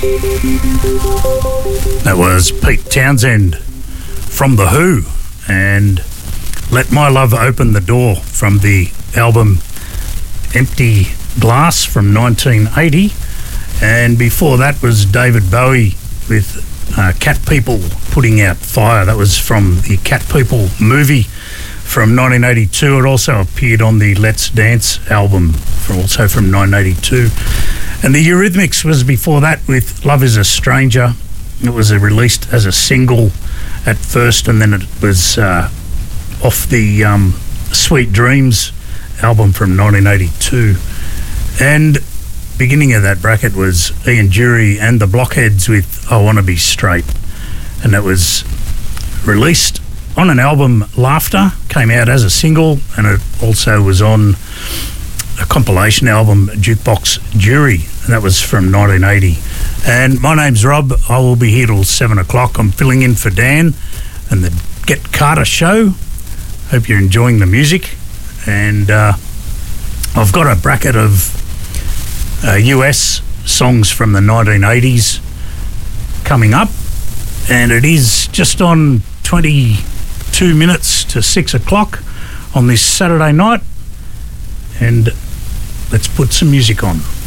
That was Pete Townsend from The Who and Let My Love Open the Door from the album Empty Glass from 1980. And before that was David Bowie with Cat People Putting Out Fire. That was from the Cat People movie from 1982. It also appeared on the Let's Dance album, also from 1982. And the Eurythmics was before that with Love Is a Stranger. It was released as a single at first, and then it was off the Sweet Dreams album from 1982. And beginning of that bracket was Ian Dury and the Blockheads with I Wanna Be Straight. And that was released on an album, Laughter, came out as a single, and it also was on a compilation album, Jukebox Jury, and that was from 1980. And my name's Rob. I will be here till 7 o'clock. I'm filling in for Dan and the Get Carter show. Hope you're enjoying the music. And I've got a bracket of US songs from the 1980s coming up, and it is just on 22 minutes to 6 o'clock on this Saturday night. And let's put some music on.